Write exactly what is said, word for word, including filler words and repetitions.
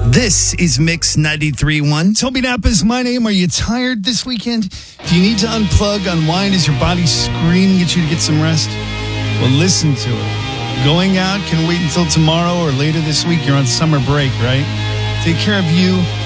This is Mix ninety-three point one. Toby Knapp is my name. Are you tired this weekend? Do you need to unplug, unwind? Is your body screaming at you to get some rest? Well, listen to it. Going out can wait until tomorrow or later this week. You're on summer break, right? Take care of you